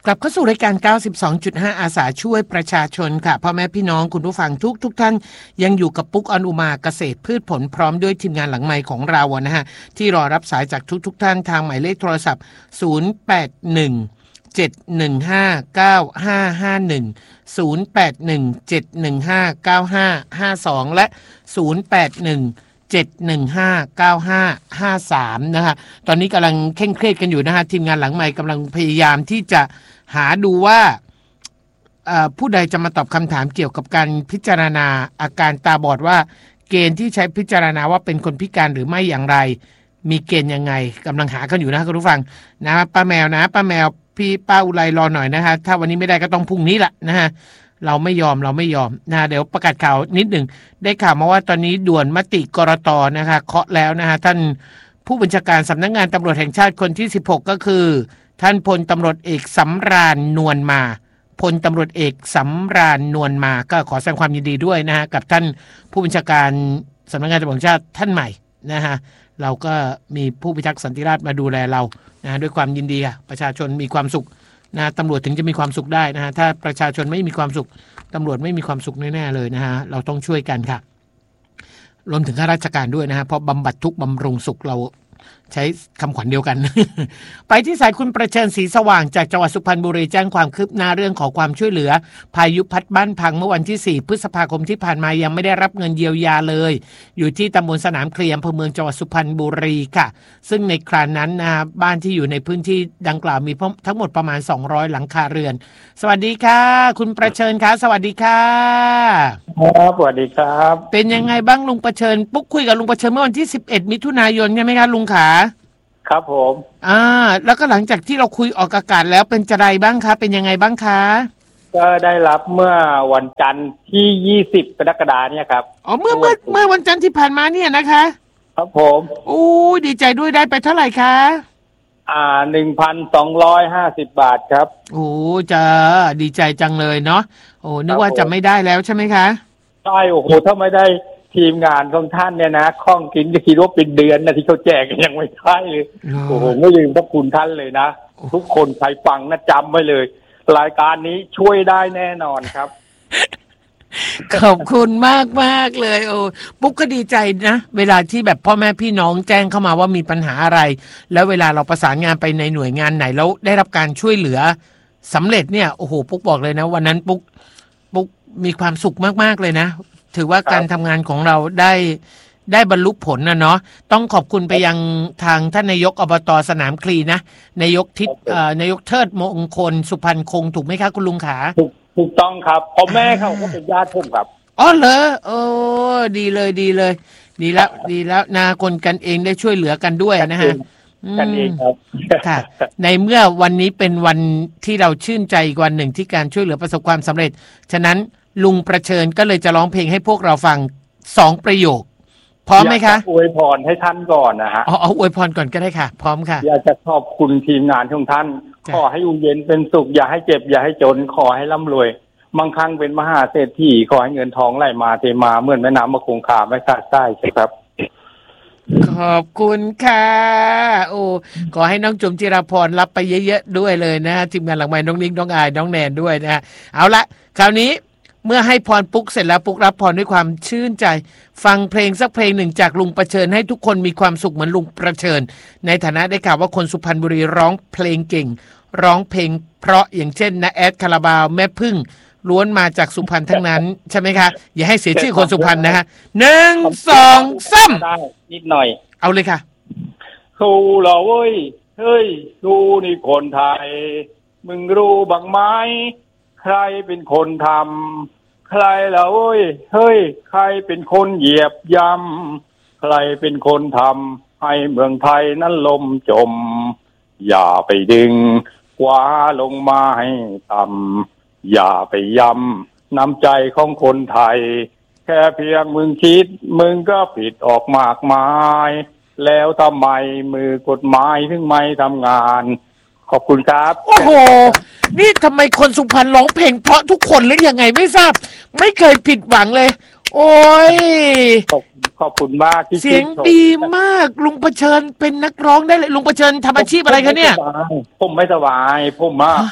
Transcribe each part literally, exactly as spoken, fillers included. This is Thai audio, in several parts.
กลับเข้าสู่รายการ เก้าสิบสองจุดห้า อาสาช่วยประชาชนค่ะพ่อแม่พี่น้องคุณผู้ฟังทุกทุกท่านยังอยู่กับปุ๊กอนุมาเกษตรพืชผลพร้อมด้วยทีมงานหลังไมค์ของเรานะฮะที่รอรับสายจากทุกทุกท่านทางหมายเลขโทรศัพท์ศูนย์ แปด หนึ่ง เจ็ด หนึ่ง ห้า เก้า ห้า ห้า หนึ่ง ศูนย์ แปด หนึ่ง เจ็ด หนึ่ง ห้า เก้า ห้า ห้า สองและศูนย์ แปด หนึ่ง เจ็ด หนึ่ง ห้า เก้า ห้า ห้า สามนะฮะตอนนี้กำลังเคร่งเครียดกันอยู่นะฮะทีมงานหลังไมค์กำลังพยายามที่จะหาดูว่าผู้ใดจะมาตอบคำถามเกี่ยวกับการพิจารณาอาการตาบอดว่าเกณฑ์ที่ใช้พิจารณาว่าเป็นคนพิการหรือไม่อย่างไรมีเกณฑ์ยังไงกำลังหากันอยู่นะคุณผู้ฟังนะป้าแมวนะป้าแมวพี่ป้าอุไรรอหน่อยนะฮะถ้าวันนี้ไม่ได้ก็ต้องพรุ่งนี้แหละนะฮะเราไม่ยอมเราไม่ยอมนะเดี๋ยวประกาศข่าวนิดหนึ่งได้ข่าวมาว่าตอนนี้ด่วนมติกรต.นะคะเคาะแล้วนะฮะท่านผู้บัญชาการสำนักงานตำรวจแห่งชาติคนที่สิบหกก็คือท่านพลตำรวจเอกสำราญนวลมาพลตำรวจเอกสำราญนวลมาก็ขอแสดงความยินดีด้วยนะฮะกับท่านผู้บัญชาการสำนักงานตำรวจแห่งชาติท่านใหม่นะฮะเราก็มีผู้พิทักษ์สันติราษฎร์มาดูแลเรานะด้วยความยินดีค่ะประชาชนมีความสุขนะตำรวจถึงจะมีความสุขได้นะฮะถ้าประชาชนไม่มีความสุขตำรวจไม่มีความสุขแน่ๆเลยนะฮะเราต้องช่วยกันค่ะรวมถึงข้าราชการด้วยนะฮะเพราะบำบัดทุกข์บำรุงสุขเราใช้คำขวัญเดียวกัน ไปที่สายคุณประเชิญศรีสว่างจากจังหวัดสุพรรณบุรีแจ้งความคืบหน้าเรื่องขอความช่วยเหลือพายุพัดบ้านพังเมื่อวันที่สี่พฤษภาคมที่ผ่านมายังไม่ได้รับเงินเยียวยาเลยอยู่ที่ตำบลสนามเคลียมอำเภอเมืองจังหวัดสุพรรณบุรีค่ะซึ่งในคราวนั้นนะบ้านที่อยู่ในพื้นที่ดังกล่าวมีทั้งหมดประมาณสองร้อยหลังคาเรือนสวัสดีค่ะคุณประเชิญค่ะสวัสดีค่ะครับสวัสดีครับเป็นยังไงบ้างลุงประเชิญปุ๊กคุยกับลุงประเชิญเมื่อวันที่สิบเอ็ดมิถุนายนใช่ไหมคะลุงขาครับผมอ่าแล้วก็หลังจากที่เราคุยออกอากาศแล้วเป็นจะไรบ้างคะเป็นยังไงบ้างคะก็ได้รับเมื่อวันจันทร์ที่ยี่สิบกรกฎาคมเนี่ยครับอ๋อเมื่อเมื่อเมื่อวันจันทร์ที่ผ่านมาเนี่ยนะคะครับผมโอ้ดีใจด้วยได้ไปเท่าไหร่คะอ่า หนึ่งพันสองร้อยห้าสิบ บาทครับโอ้จะดีใจจังเลยเนาะโอ้นึกว่าจะไม่ได้แล้วใช่ไหมคะใช่โอ้โหถ้าไม่ได้ทีมงานของท่านเนี่ยนะข้องกินจะคิดว่าเป็นเดือนนะที่เขาแจกยังไม่ใช่เลยโอ้โหไม่ลืมพระคุณท่านเลยนะทุกคนใครฟังนะจำไว้เลยรายการนี้ช่วยได้แน่นอนครับขอบคุณมากมากเลยโอ้ปุ๊กก็ดีใจนะเวลาที่แบบพ่อแม่พี่น้องแจ้งเข้ามาว่ามีปัญหาอะไรแล้วเวลาเราประสานงานไปในหน่วยงานไหนแล้วได้รับการช่วยเหลือสำเร็จเนี่ยโอ้โหปุ๊กบอกเลยนะวันนั้นปุ๊กปุ๊กมีความสุขมากๆเลยนะถือว่าการทำงานของเราได้ได้บรรลุผลนะเนาะต้องขอบคุณไปยังทางท่านนายกอบต.สนามคลีนะนายกทิศเอ่อนายกเทิดมงคลสุพรรณคงถูกไหมคะคุณลุงขาถูกถูกต้องครับพ่อแม่เขาก็เป็นญาติผมครับอ๋อเหรอโอ้ดีเลยดีเลยดีแล้วดีแล้วนาคนกันเองได้ช่วยเหลือกันด้วยนะฮะกันเองครับค่ะในเมื่อวันนี้เป็นวันที่เราชื่นใจอีกวันหนึ่งที่การช่วยเหลือประสบความสำเร็จฉะนั้นลุงประเชิญก็เลยจะร้องเพลงให้พวกเราฟังสองประโยคพร้อมไหมคะอวยพรให้ท่านก่อนนะฮะอ๋ออวยพรก่อนก็ได้ค่ะพร้อมค่ะอยากจะขอบคุณทีมงานของท่านขอให้อยู่เย็นเป็นสุขอย่าให้เจ็บอย่าให้จนขอให้ร่ำรวยมั่งคั่งเป็นมหาเศรษฐีขอให้เงินทองไหลมาเทมาเหมือนแม่น้ำมะคงคาไม่ขาดสายใช่ครับขอบคุณค่ะโอ้ขอให้น้องจุ๋มจิราพรรับไปเยอะๆด้วยเลยนะทีมงานหลังไมค์น้องนิกน้องอายน้องแนนด้วยนะเอาละคราวนี้เมื่อให้พรปุ๊กเสร็จแล้วปุ๊กรับพรด้วยความชื่นใจฟังเพลงสักเพลงหนึ่งจากลุงประเชิญให้ทุกคนมีความสุขเหมือนลุงประเชิญในฐานะได้ข่าวว่าคนสุพรรณบุรีร้องเพลงเก่งร้องเพลงเพราะอย่างเช่นนะแอดคาราบาวแม่พึ่งล้วนมาจากสุพรรณทั้งนั้นใช่ไหมคะอย่าให้เสียชื่อคนสุพรรณนะฮะหนึ่งสองสามได้นิดหน่อยเอาเลยค่ะสู้เราเว้ยเฮ้ยสู้นี่คนไทยมึงรู้บ้างไหมใครเป็นคนทำใครล่ะเว้ยเฮ้ยใครเป็นคนเหยียบย่ำใครเป็นคนทำให้เมืองไทยนั้นล่มจมอย่าไปดึงคว้าลงมาให้ต่ำอย่าไปย้ำน้ำใจของคนไทยแค่เพียงมึงคิดมึงก็ผิดออกมากมายแล้วทำไมมือกฎหมายถึงไม่ทำงานขอบคุณครับโอ้โหนี่ทำไมคนสุพรรณร้องเพลงเพราะทุกคนหรือยังไงไม่ทราบไม่เคยผิดหวังเลยโอ้ยขอบขอบคุณมากที่เสียงดีมากลุงประเชิญเป็นนักร้องได้เลยลุงประเชิญทำอาชีพอะไรคะเนี่ยผมไม่สบายผมอ่ะเ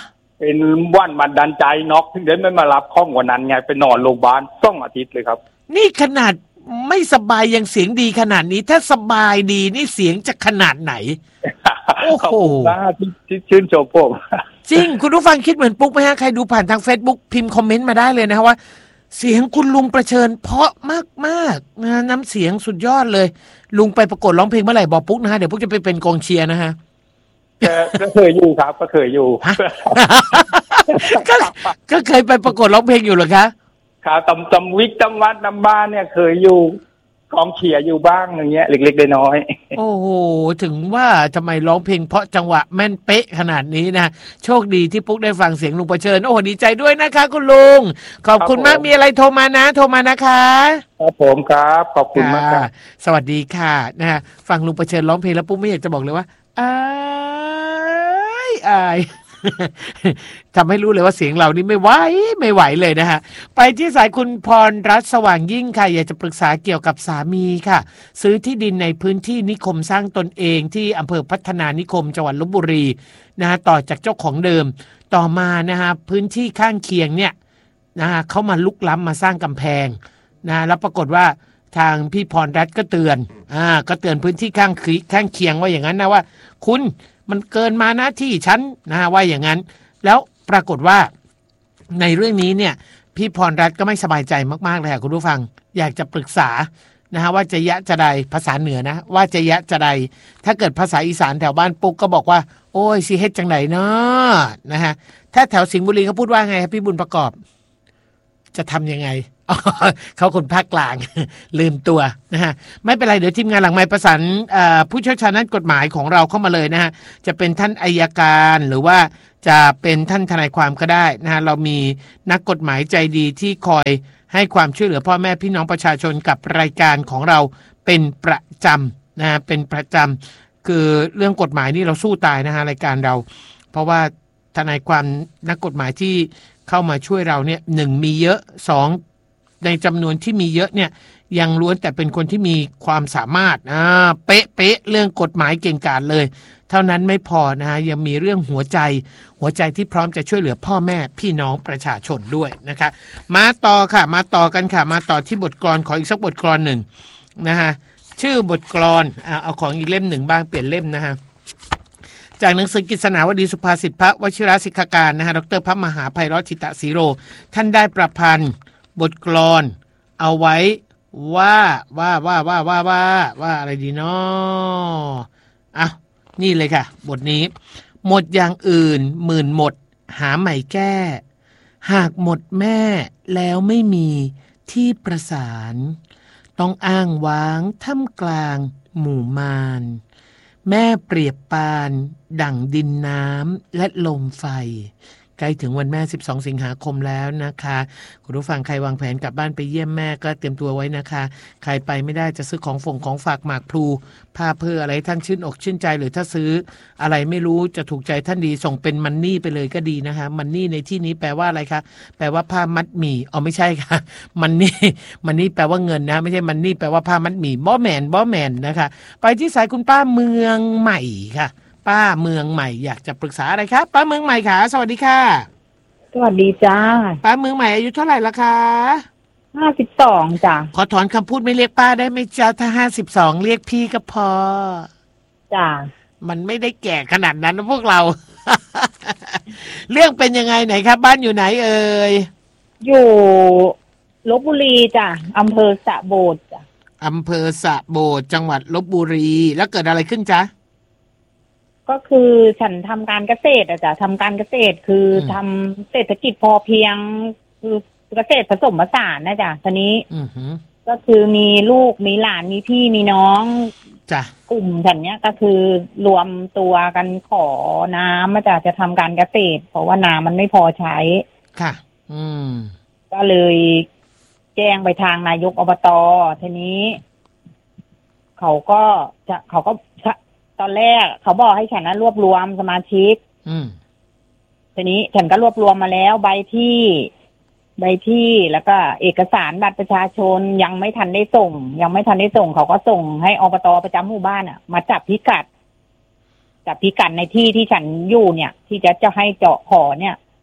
เป็นว่านบันดาลใจน็อกถึงได้ไม่มารับข้องวันนั้นไงไปนอนโรงพยาบาลต้องอาทิตย์เลยครับนี่ขนาดไม่สบายยังเสียงดีขนาดนี้ถ้าสบายดีนี่เสียงจะขนาดไหนโอ้โหที่ชื่นชมผมจริงคุณผู้ฟังคิดเหมือนปุ๊กไหมฮะใครดูผ่านทาง Facebook พิมพ์คอมเมนต์มาได้เลยนะครับว่าเสียงคุณลุงประเชิญเพราะมากๆนะน้ำเสียงสุดยอดเลยลุงไปประกวดร้องเพลงเมื่อไหร่บอกปุ๊กนะฮะเดี๋ยวปุ๊กจะไปเป็นกองเชียร์นะฮะก็เคยอยู่ครับก็เคยอยู่ก็ก็เคยไปประกวดร้องเพลงอยู่เหรอคะครับตำตำวิกตำวัดตำบ้านเนี่ยเคยอยู่กองเชียร์อยู่บ้างอย่างเงี้ยเล็กๆน้อยๆโอ้โหถึงว่าทำไมร้องเพลงเพราะจังหวะแม่นเป๊ะขนาดนี้นะโชคดีที่ปุ๊กได้ฟังเสียงลุงประเชิญโอ้โหดีใจด้วยนะคะคุณลุงขอบคุณมากมีอะไรโทรมานะโทรมานะคะครับผมครับขอบคุณมากครับสวัสดีค่ะนะฮะฟังลุงประเชิญร้องเพลงแล้วปุ๊กไม่อยากจะบอกเลยว่าอายอายทำให้รู้เลยว่าเสียงเรานี่ไม่ไหวไม่ไหวเลยนะฮะไปที่สายคุณพรรัตน์สว่างยิ่งค่ะอยากจะปรึกษาเกี่ยวกับสามีค่ะซื้อที่ดินในพื้นที่นิคมสร้างตนเองที่อำเภอพัฒนานิคมจังหวัดลพบุรีนะฮะต่อจากเจ้าของเดิมต่อมานะฮะพื้นที่ข้างเคียงเนี่ยนะฮะเขามาลุกล้ำมาสร้างกำแพงนะแล้วปรากฏว่าทางพี่พรรัตน์ก็เตือนอ่าก็เตือนพื้นที่ข้างข้างเคียงว่าอย่างนั้นนะว่าคุณมันเกินมาหน้าที่ฉันนะฮะว่าอย่างนั้นแล้วปรากฏว่าในเรื่องนี้เนี่ยพี่พรรัตน์ก็ไม่สบายใจมากๆเลยค่ะคุณผู้ฟังอยากจะปรึกษานะฮะว่าจะยะจะใดภาษาเหนือนะว่าจะยะจะใดถ้าเกิดภาษาอีสานแถวบ้านปุ๊กก็บอกว่าโอ้ยสิเฮ็ดจังไหนเนาะนะฮะถ้าแถวสิงห์บุรีเขาพูดว่าไงครับพี่บุญประกอบจะทำยังไงเขาคนภาคกลางลืมตัวนะฮะไม่เป็นไรเดี๋ยวทีมงานหลังไมค์ประสานผู้เชี่ยวชาญด้านกฎหมายของเราเข้ามาเลยนะฮะจะเป็นท่านอัยการหรือว่าจะเป็นท่านทนายความก็ได้นะฮะเรามีนักกฎหมายใจดีที่คอยให้ความช่วยเหลือพ่อแม่พี่น้องประชาชนกับรายการของเราเป็นประจำนะฮะเป็นประจำคือเรื่องกฎหมายนี่เราสู้ตายนะฮะรายการเราเพราะว่าทนายความนักกฎหมายที่เข้ามาช่วยเราเนี่ยหนึ่งมีเยอะสองในจำนวนที่มีเยอะเนี่ยยังล้วนแต่เป็นคนที่มีความสามารถอ่าเป๊ะเป๊ะเรื่องกฎหมายเก่งกาจเลยเท่านั้นไม่พอนะฮะยังมีเรื่องหัวใจหัวใจที่พร้อมจะช่วยเหลือพ่อแม่พี่น้องประชาชนด้วยนะคะมาต่อค่ะมาต่อกันค่ะมาต่อที่บทกลอนขออีกสักบทกลอนหนึ่งนะฮะชื่อบทกลอนอ่าเอาของอีกเล่มหนึ่งบ้างเปลี่ยนเล่มนะฮะจากหนังสือกิษณาวดีสุภาษิตพระวชิรศิกขาการนะฮะดร.พระมหาไพเราะธิตสีโรท่านได้ประพันธ์บทกลอนเอาไว้ว่าว่าว่าว่าว่าว่าว่าอะไรดีเนาะอ่ะนี่เลยค่ะบทนี้หมดอย่างอื่นหมื่นหมดหาใหม่แก้หากหมดแม่แล้วไม่มีที่ประสานต้องอ้างว้างท่ามกลางหมู่มารแม่เปรียบปานดั่งดินน้ำและลมไฟใกล้ถึงวันแม่สิบสองสิงหาคมแล้วนะคะคุณผู้ฟังใครวางแผนกลับบ้านไปเยี่ยมแม่ก็เตรียมตัวไว้นะคะใครไปไม่ได้จะซื้อของฝงของฝากหมากพลูผ้าเพื่ออะไรท่านชื่นอกชื่นใจหรือถ้าซื้ออะไรไม่รู้จะถูกใจท่านดีส่งเป็นมันนี่ไปเลยก็ดีนะคะมันนี่ในที่นี้แปลว่าอะไรคะแปลว่าผ้ามัดหมี่อ๋อไม่ใช่ค่ะมันนี่มันนี่แปลว่าเงินนะไม่ใช่มันนี่แปลว่าผ้ามัดหมี่บ่แมนบ่แมนนะคะไปที่สายคุณป้าเมืองใหม่ค่ะป้าเมืองใหม่อยากจะปรึกษาอะไรครับป้าเมืองใหม่ค่ะสวัสดีค่ะสวัสดีจ้าป้าเมืองใหม่อายุเท่าไหร่ละคะห้าสิบสองจ้ะขอถอนคำพูดไม่เรียกป้าได้ไหมจ้าถ้าห้าสิบสองเรียกพี่ก็พอจ้ะมันไม่ได้แก่ขนาดนั้นนะพวกเรา เรื่องเป็นยังไงไหนครับบ้านอยู่ไหนเอ่ยอยู่ลพบุรีจ้ะอำเภอสะโบดจ้ะอำเภอสะโบดจังหวัดลพบุรีแล้วเกิดอะไรขึ้นจ๊ะก็คือฉันทำการเกษตรอะจ้ะทำการเกษตรคือทำเศรษฐกิจพอเพียงคือเกษตรผสมผสานนะจ้ะทีนี้ก็คือมีลูกมีหลานมีพี่มีน้องจ้ะกลุ่มฉันเนี้ยก็คือรวมตัวกันขอน้ำมาจ้ะจะทำการเกษตรเพราะว่าน้ำมันไม่พอใช้ค่ะ อืมก็เลยแจ้งไปทางนายกอบต.ทีนี้เขาก็จะเขาก็ตอนแรกเขาบอกให้ฉันนั้นรวบรวมสมาชิกทีนี้ฉันก็รวบรวมมาแล้วใบที่ใบที่แล้วก็เอกสารบัตรประชาชนยังไม่ทันได้ส่งยังไม่ทันได้ส่งเขาก็ส่งให้อบต.ประจำหมู่บ้านอ่ะมาจับพิกัดจับพิกัดในที่ที่ฉันอยู่เนี่ยที่จะจะให้เจาะขอเนี่ย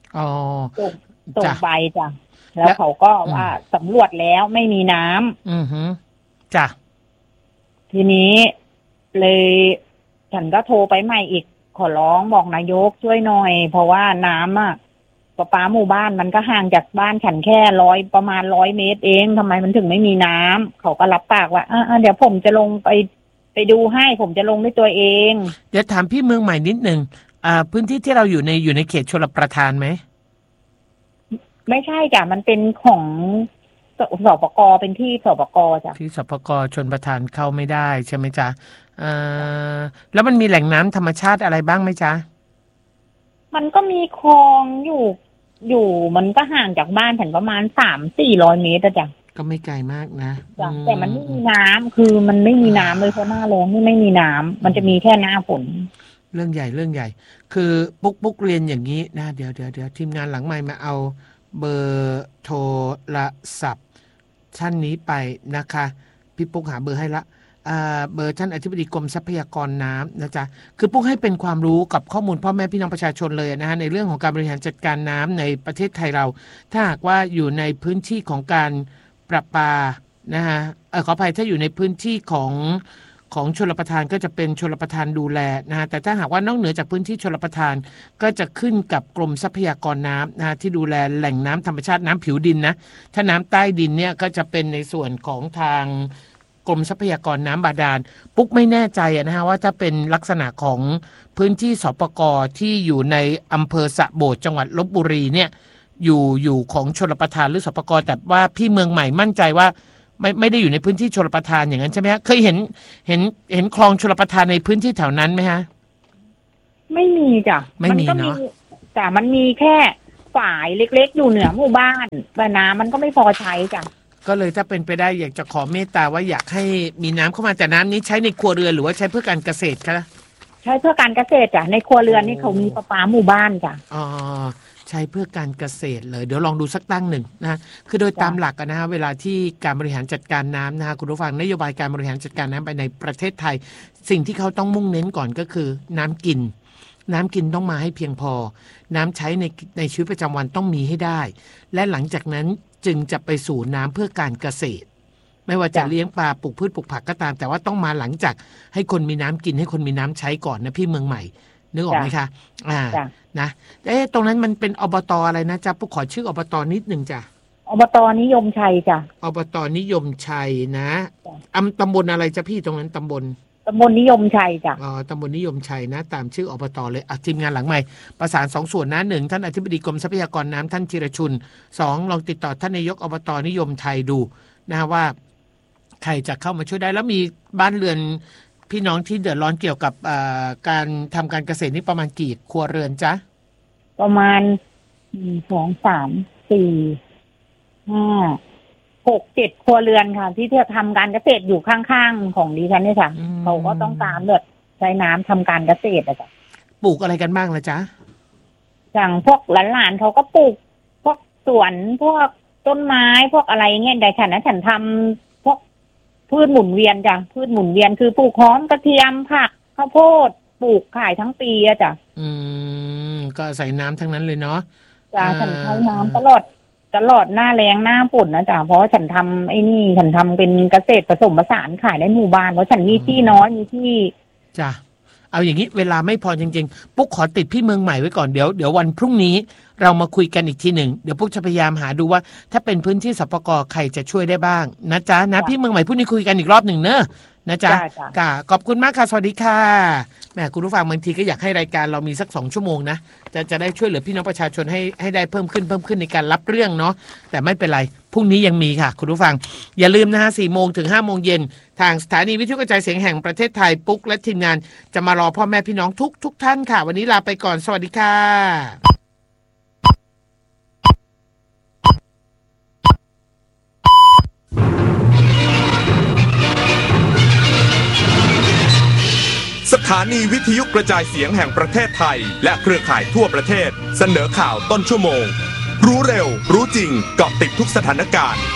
อ๋อส่งใบจ้ะแล้วเขาก็ว่าสำรวจแล้วไม่มีน้ำอือฮึจ้ะทีนี้เลยฉันก็โทรไปใหม่อีกขอร้องบอกนายกช่วยหน่อยเพราะว่าน้ำอ่ะประปาหมู่บ้านมันก็ห่างจากบ้านฉันแค่ร้อยประมาณร้อยเมตรเองทำไมมันถึงไม่มีน้ำเขาก็รับปากว่าอ่าเดี๋ยวผมจะลงไปไปดูให้ผมจะลงด้วยตัวเองเดี๋ยวถามพี่เมืองใหม่นิดนึงอ่าพื้นที่ที่เราอยู่ในอยู่ในเขตชลประทานไหมไม่ใช่จ้ะมันเป็นของสปก.เป็นที่สปก.จ้ะที่สปก.ชลประทานเข้าไม่ได้ใช่ไหมจ๊ะอ่าแล้วมันมีแหล่งน้ำธรรมชาติอะไรบ้างไหมจ๊ะมันก็มีคลองอยู่อยู่มันก็ห่างจากบ้านฉันประมาณสามสี่ร้อยเมตรจ้ะก็ไม่ไกลมากนะจ้ะแต่มันไม่มีน้ำคือมันไม่มีน้ำเลยเพราะหน้าแล้งนี่ไม่มีน้ำมันจะมีแค่หน้าฝนเรื่องใหญ่เรื่องใหญ่คือปุ๊กปุ๊กเรียนอย่างนี้นะเดี๋ยวเดี๋ยวเดี๋ยวทีมงานหลังไมค์มาเอาเบอร์โทรศัพท์ท่านนี้ไปนะคะพี่ปุ๊กหาเบอร์ให้ละเบอร์ท่านอธิบดีกรมทรัพยากรน้ำนะจ๊ะคือปุ๊กให้เป็นความรู้กับข้อมูลพ่อแม่พี่น้องประชาชนเลยนะฮะในเรื่องของการบริหารจัดการน้ำในประเทศไทยเราถ้าหากว่าอยู่ในพื้นที่ของการประปานะฮะเออขออภัยถ้าอยู่ในพื้นที่ของของชลประทานก็จะเป็นชลประทานดูแลนะฮะแต่ถ้าหากว่านอกเหนือจากพื้นที่ชลประทานก็จะขึ้นกับกรมทรัพยากรน้ำนะฮะที่ดูแลแหล่งน้ำธรรมชาติน้ำผิวดินนะถ้าน้ำใต้ดินเนี่ยก็จะเป็นในส่วนของทางกรมทรัพยากรน้ำบาดาลปุ๊กไม่แน่ใจนะฮะว่าถ้าเป็นลักษณะของพื้นที่สปก.ที่อยู่ในอำเภอสะโบดจังหวัดลพบุรีเนี่ยอยู่อยู่ของชลประทานหรือสปก.แต่ว่าพี่เมืองใหม่มั่นใจว่าไม่ไม่ได้อยู่ในพื้นที่ชลประทานอย่างนั้นใช่ไหมฮะเคยเห็นเห็นเห็นคลองชลประทานในพื้นที่แถวนั้นไหมฮะไม่มีจ้ะไม่มีเนาะแต่มันมีแค่ฝายเล็กๆอยู่เหนือหมู่บ้านแต่น้ำมันก็ไม่พอใช้จ้ะก็เลยถ้าเป็นไปได้อยากจะขอเมตตาว่าอยากให้มีน้ำเข้ามาแต่น้ำนี้ใช้ในครัวเรือนหรือว่าใช้เพื่อการเกษตรคะใช้เพื่อการเกษตรจ้ะในครัวเรือนนี่เขามีประปาหมู่บ้านจ้ะอ๋อใช้เพื่อการเกษตรเลยเดี๋ยวลองดูสักตั้งหนึ่งนะคือโดยตามหลักนะฮะเวลาที่การบริหารจัดการน้ำนะฮะคุณผู้ฟังนโยบายการบริหารจัดการน้ำไปในประเทศไทยสิ่งที่เขาต้องมุ่งเน้นก่อนก็คือน้ำกินน้ำกินต้องมาให้เพียงพอน้ำใช้ในในชีวิตประจำวันต้องมีให้ได้และหลังจากนั้นจึงจะไปสู่น้ำเพื่อการเกษตรไม่ว่าจะเลี้ยงปลาปลูกพืชปลูกผักก็ตามแต่ว่าต้องมาหลังจากให้คนมีน้ำกินให้คนมีน้ำใช้ก่อนนะพี่เมืองใหม่นึกออกไหมคะอ่านะเอ๊ะตรงนั้นมันเป็นอบต.อะไรนะจ๊ะปุ๊กขอชื่ออบต.นิดนึงจ้ะอบต.นิยมชัยจ้ะอบต.นิยมชัยนะอำตำบลอะไรจ๊ะพี่ตรงนั้นตำบลตำบลนิยมชัยจ้ะอ๋อตำบลนิยมชัยนะตามชื่ออบต.เลยอ่ะทีมงานหลังใหม่ประสานสองส่วนนะหนึ่งท่านอธิบดีกรมทรัพยากรน้ำท่านธีรชุนสองลองติดต่อท่านนายกอบต.นิยมชัยดูนะว่าใครจะเข้ามาช่วยได้แล้วมีบ้านเรือนพี่น้องที่เดือดร้อนเกี่ยวกับการทำการเกษตรนี่ประมาณกี่ครัวเรือนจ๊ะประมาณสองสามสี่ห้าหกเจ็ดครัวเรือนค่ะที่ทำการเกษตรอยู่ข้างๆของดิฉันนี่ค่ะเขาก็ต้องการเลือดใช้น้ำทำการเกษตรอะจ้ะปลูกอะไรกันบ้างล่ะจ๊ะอย่างพวกหลานๆเขาก็ปลูกพวกสวนพวกต้นไม้พวกอะไรเงี้ยแต่ฉันนะฉันทำพวกพืชหมุนเวียนจ้ะพืชหมุนเวียนคือปลูกหอมกระเทียมผักข้าวโพดปลูกขายทั้งปีอะจ้ะอืมก็ใส่น้ำทั้งนั้นเลยเนาะจ้ะฉันใช้น้ำตลอดตลอดหน้าแล้งหน้าฝนนะจ๊ะเพราะฉันทำไอ้นี่ฉันทำเป็นเกษตรผสมผสานขายในหมู่บ้านเพราะฉันมีที่น้อยมีที่จ้ะเอาอย่างนี้เวลาไม่พอจริงๆปุ๊กขอติดพี่เมืองใหม่ไว้ก่อนเดี๋ยวเดี๋ยววันพรุ่งนี้เรามาคุยกันอีกทีหนึ่งเดี๋ยวปุ๊กจะพยายามหาดูว่าถ้าเป็นพื้นที่สปก.ใครจะช่วยได้บ้างนะจ๊ะนะพี่เมืองใหม่พรุ่งนี้คุยกันอีกรอบหนึ่งเนอะนะจ๊ะค่ะขอบคุณมากค่ะสวัสดีค่ะแหมคุณผู้ฟังบางทีก็อยากให้รายการเรามีสักสองชั่วโมงนะจะจะได้ช่วยเหลือพี่น้องประชาชนให้ให้ได้เพิ่มขึ้นเพิ่มขึ้นในการรับเรื่องเนาะแต่ไม่เป็นไรพรุ่งนี้ยังมีค่ะคุณผู้ฟังอย่าลืมนะฮะสี่โมงถึงห้าโมงเย็นทางสถานีวิทยุกระจายเสียงแห่งประเทศไทยปุ๊กและทีมงานจะมารอพ่อแม่พี่น้องทุกทุกท่านค่ะวันนี้ลาไปก่อนสวัสดีค่ะสถานีวิทยุกระจายเสียงแห่งประเทศไทยและเครือข่ายทั่วประเทศเสนอข่าวต้นชั่วโมงรู้เร็วรู้จริงเกาะติดทุกสถานการณ์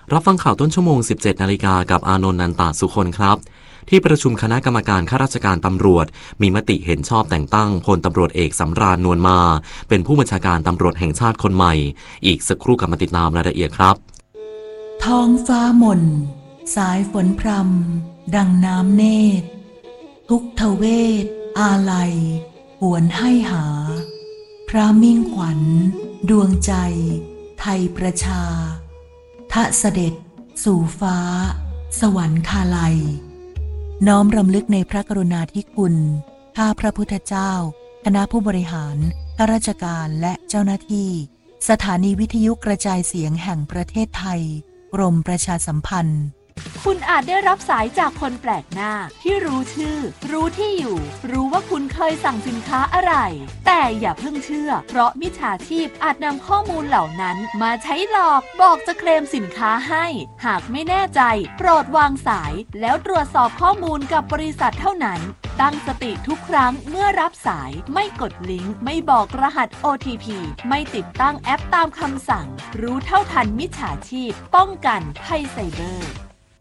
รับฟังข่าวต้นชั่วโมง สิบเจ็ดนาฬิกากับอานนท์ นันตาสุคนครับที่ประชุมคณะกรรมการข้าราชการตำรวจมีมติเห็นชอบแต่งตั้งพลตำรวจเอกสำราญนวลมาเป็นผู้บัญชาการตำรวจแห่งชาติคนใหม่อีกสักครู่กลับมาติดตามรายละเอียดครับท้องฟ้าหม่นสายฝนพรำดังน้ำเนตรทุกทเวทอาลัยหวนให้หาพระมิ่งขวัญดวงใจไทยประชาทะเสด็จสู่ฟ้าสวรรคาลัยน้อมรำลึกในพระกรุณาธิคุณข้าพระพุทธเจ้าคณะผู้บริหารข้าราชการและเจ้าหน้าที่สถานีวิทยุกระจายเสียงแห่งประเทศไทยกรมประชาสัมพันธ์คุณอาจได้รับสายจากคนแปลกหน้าที่รู้ชื่อรู้ที่อยู่รู้ว่าคุณเคยสั่งสินค้าอะไรแต่อย่าเพิ่งเชื่อเพราะมิจฉาชีพอาจนำข้อมูลเหล่านั้นมาใช้หลอกบอกจะเคลมสินค้าให้หากไม่แน่ใจโปรดวางสายแล้วตรวจสอบข้อมูลกับบริษัทเท่านั้นตั้งสติทุกครั้งเมื่อรับสายไม่กดลิงก์ไม่บอกรหัส โอ ที พี ไม่ติดตั้งแอปตามคำสั่งรู้เท่าทันมิจฉาชีพป้องกันภัยไซเบอร์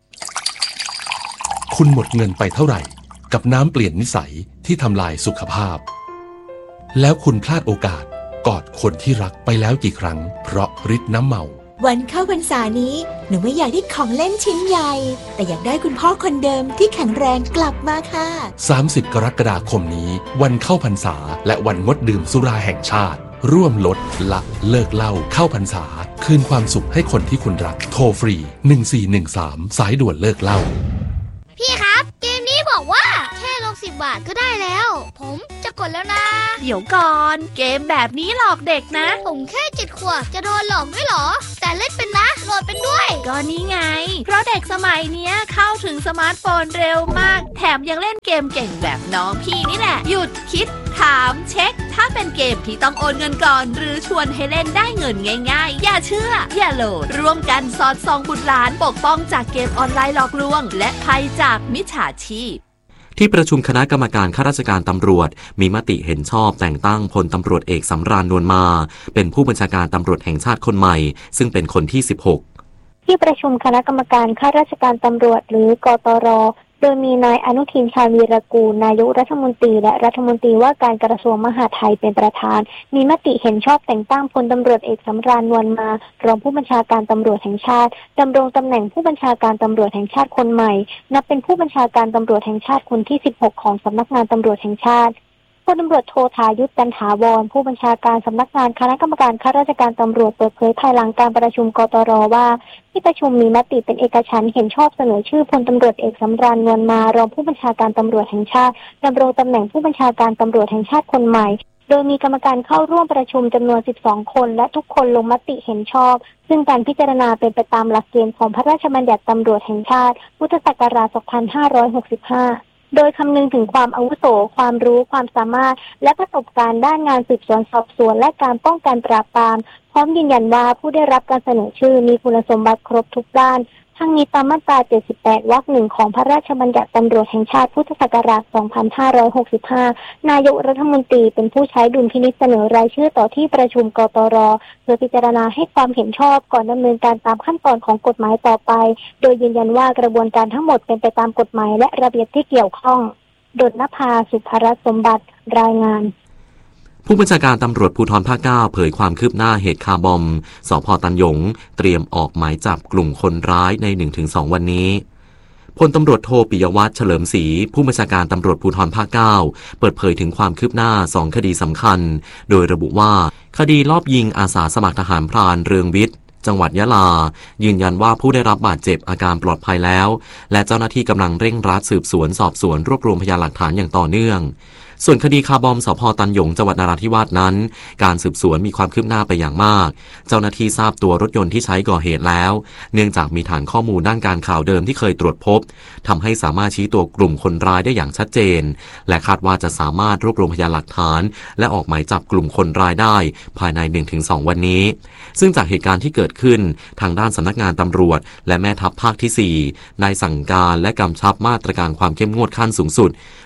คุณหมดเงินไปเท่าไหร่กับน้ำเปลี่ยนนิสัยที่ทำลายสุขภาพแล้วคุณพลาดโอกาสกอดคนที่รักไปแล้วกี่ครั้งเพราะฤทธิ์น้ำเมาวันเข้าพรรษานี้หนูไม่อยากได้ของเล่นชิ้นใหญ่แต่อยากได้คุณพ่อคนเดิมที่แข็งแรงกลับมาค่ะสามสิบกรกฎาคมนี้วันเข้าพรรษาและวันงดดื่มสุราแห่งชาติร่วมลดละเลิกเหล้าเข้าพรรษาคืนความสุขให้คนที่คุณรักโทรฟรีหนึ่งสี่หนึ่งสามสายด่วนเลิกเหล้าพี่ครับเกมนี้บอกว่าแค่ลงสิบบาทก็ได้แล้วผมจะกดแล้วนะเดี๋ยวก่อนเกมแบบนี้หลอกเด็กนะผมแค่เจ็ดขวบจะโดนหลอกด้วยเหรอแต่เล่นเป็นนะโหลดเป็นด้วยก็นี่ไงเพราะเด็กสมัยเนี้ยเข้าถึงสมาร์ทโฟนเร็วมากแถมยังเล่นเกมเก่งแบบน้องพี่นี่แหละหยุดคิดถามเช็คถ้าเป็นเกมที่ต้องโอนเงินก่อนหรือชวนให้เล่นได้เงินง่ายๆอย่าเชื่ออย่าโหลดร่วมกันสอดส่องบุตรหลานปกป้องจากเกมออนไลน์หลอกลวงและภัยจากมิจฉาชีพที่ประชุมคณะกรรมการข้าราชการตำรวจมีมติเห็นชอบแต่งตั้งพลตำรวจเอกสำราญนวลมาเป็นผู้บัญชาการตำรวจแห่งชาติคนใหม่ซึ่งเป็นคนที่สิบหกที่ประชุมคณะกรรมการข้าราชการตำรวจหรือกตร.โดยมีนายอนุทินชาญวีรกูลนายกรัฐมนตรีและรัฐมนตรีว่าการกระทรวงมหาดไทยเป็นประธานมีมติเห็นชอบแต่งตั้งพลตำรวจเอกสำราญนวลมารองผู้บัญชาการตำรวจแห่งชาติดำรงตำแหน่งผู้บัญชาการตำรวจแห่งชาติคนใหม่นับเป็นผู้บัญชาการตำรวจแห่งชาติคนที่สิบหกของสำนักงานตำรวจแห่งชาติพลตำรวจโทธายุทธ จันถาวรผู้บัญชาการสำนักงานคณะกรรมการข้าราชการตำรวจเปิดเผยภายหลังการประชุมกตร.ว่าที่ประชุมมีมติเป็นเอกฉันท์เห็นชอบเสนอชื่อพลตำรวจเอกสำราญนวลมารองผู้บัญชาการตำรวจแห่งชาติดำรงตำแหน่งผู้บัญชาการตำรวจแห่งชาติคนใหม่โดยมีกรรมการเข้าร่วมประชุมจำนวนสิบสองคนและทุกคนลงมติเห็นชอบซึ่งการพิจารณาเป็นไปตามหลักเกณฑ์ของพระราชบัญญัติตำรวจแห่งชาติพุทธศักราชสองพันห้าร้อยหกสิบห้าโดยคำนึงถึงความอาวุโสความรู้ความสามารถและประสบการณ์ด้านงานสืบสวนสอบสวนและการป้องกันปราบปรามพร้อมยืนยันว่าผู้ได้รับการเสนอชื่อมีคุณสมบัติครบทุกด้านทั้งนี้ตามมาตราเจ็ดสิบแปดวรรคหนึ่งของพระราชบัญญัติตำรวจแห่งชาติพุทธศักราชสองพันห้าร้อยหกสิบห้านายกรัฐมนตรีเป็นผู้ใช้ดุลพินิจเสนอรายชื่อต่อที่ประชุมกตร.เพื่อพิจารณาให้ความเห็นชอบก่อนดำเนินการตามขั้นตอนของกฎหมายต่อไปโดยยืนยันว่ากระบวนการทั้งหมดเป็นไปตามกฎหมายและระเบียบที่เกี่ยวข้องดลนภาสุภรัตน์สมบัติรายงานผู้บัญชาการตำรวจภูธรภาคเก้าเผยความคืบหน้าเหตุคาร์บอมสภ.ตันหยงเตรียมออกหมายจับกลุ่มคนร้ายใน หนึ่งถึงสอง วันนี้พลตำรวจโทปิยวัฒน์เฉลิมศรีผู้บัญชาการตำรวจภูธรภาคเก้าเปิดเผยถึงความคืบหน้าสองคดีสำคัญโดยระบุว่าคดีลอบยิงอาสาสมัครทหารพรานเรืองวิทย์จังหวัดยะลายืนยันว่าผู้ได้รับบาดเจ็บอาการปลอดภัยแล้วและเจ้าหน้าที่กำลังเร่งรัดสืบสวนสอบสวนรวบรวมพยานหลักฐานอย่างต่อเนื่องส่วนคดีคาร์บอมสภ.ตันหยงจังหวัดนราธิวาสนั้นการสืบสวนมีความคืบหน้าไปอย่างมากเจ้าหน้าที่ทราบตัวรถยนต์ที่ใช้ก่อเหตุแล้วเนื่องจากมีฐานข้อมูลด้านการข่าวเดิมที่เคยตรวจพบทำให้สามารถชี้ตัวกลุ่มคนร้ายได้อย่างชัดเจนและคาดว่าจะสามารถรวบรวมพยานหลักฐานและออกหมายจับกลุ่มคนร้ายได้ภายใน หนึ่งถึงสอง วันนี้ซึ่งจากเหตุการณ์ที่เกิดขึ้นทางด้านสำนักงานตำรวจและแม่ทัพภาคที่สี่ได้สั่งการและกำชับมาตรการความเข้มงวดขั้นสูงสุด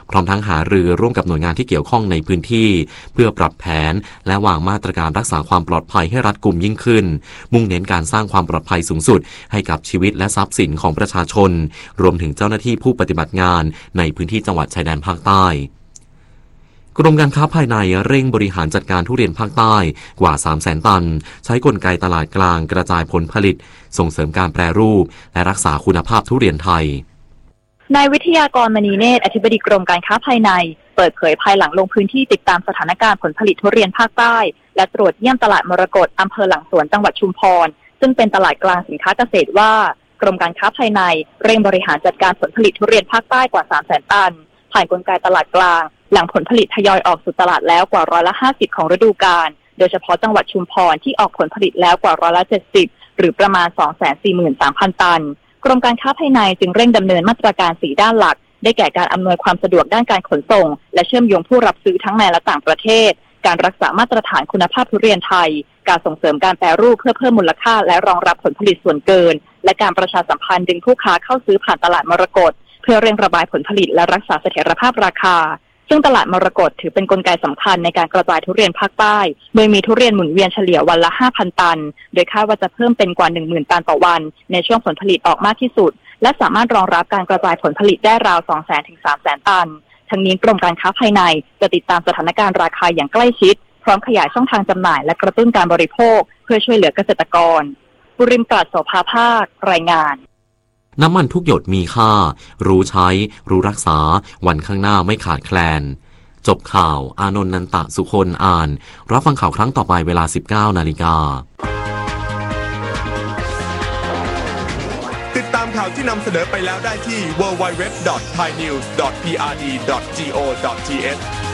พร้อมทั้งหารือร่วมกับหน่วยงานที่เกี่ยวข้องในพื้นที่เพื่อปรับแผนและวางมาตรการรักษาความปลอดภัยให้รัดกุมยิ่งขึ้นมุ่งเน้นการสร้างความปลอดภัยสูงสุดให้กับชีวิตและทรัพย์สินของประชาชนรวมถึงเจ้าหน้าที่ผู้ปฏิบัติงานในพื้นที่จังหวัดชายแดนภาคใต้กรมการค้าภายในเร่งบริหารจัดการทุเรียนภาคใต้กว่า สามแสน ตันใช้กลไกตลาดกลางกระจายผลผลิตส่งเสริมการแปรรูปและรักษาคุณภาพทุเรียนไทยนายวิทยากรมณีเนตรอธิบดีกรมการค้าภายในเปิดเผยภายหลังลงพื้นที่ติดตามสถานการณ์ผลผลิตทุเรียนภาคใต้และตรวจเยี่ยมตลาดมรกตอำเภอหลังสวนจังหวัดชุมพรซึ่งเป็นตลาดกลางสินค้าเกษตรว่ากรมการค้าภายในเร่งบริหารจัดการผลผลิตทุเรียนภาคใต้กว่า สามแสน ตันผ่านกลไกตลาดกลางหลังผลผลิตทยอยออกสู่ตลาดแล้วกว่าร้อยละห้าสิบของฤดูกาลโดยเฉพาะจังหวัดชุมพรที่ออกผลผลิตแล้วกว่าร้อยละเจ็ดสิบหรือประมาณ สองแสนสี่หมื่นสามพัน ตันกรมการค้าภายในจึงเร่งดำเนินมาตรการสี่ด้านหลักได้แก่การอำนวยความสะดวกด้านการขนส่งและเชื่อมโยงผู้รับซื้อทั้งในและต่างประเทศการรักษามาตรฐานคุณภาพทุเรียนไทยการส่งเสริมการแปรรูปเพื่อเพิ่มมูลค่าและรองรับผลผลิตส่วนเกินและการประชาสัมพันธ์ดึงผู้ค้าเข้าซื้อผ่านตลาดมรกตเพื่อเร่งระบายผลผลิตและรักษาเสถียรภาพราคาซึ่งตลาดมรกตถือเป็นกลไกสำคัญในการกระจายทุเรียนภาคใต้โดยมีทุเรียนหมุนเวียนเฉลี่ยวันละ ห้าพัน ตันโดยคาดว่าจะเพิ่มเป็นกว่า หนึ่งหมื่น ตันต่อวันในช่วงผลผลิตออกมากที่สุดและสามารถรองรับการกระจายผลผลิตได้ราว สองแสน ถึง สามแสน ตันทั้งนี้กรมการค้าภายในจะติดตามสถานการณ์ราคาอย่างใกล้ชิดพร้อมขยายช่องทางจำหน่ายและกระตุ้นการบริโภคเพื่อช่วยเหลือเกษตรกรบุริมกาศโสภาภาครายงานน้ำมันทุกหยดมีค่ารู้ใช้รู้รักษาวันข้างหน้าไม่ขาดแคลนจบข่าวอานนท์นันตะสุคนอ่านรับฟังข่าวครั้งต่อไปเวลา สิบเก้านาฬิกาติดตามข่าวที่นำเสนอไปแล้วได้ที่ ดับเบิลยู ดับเบิลยู ดับเบิลยู ดอท ไทยนิวส์ ดอท พี อาร์ ดี ดอท จี โอ ดอท ที เอช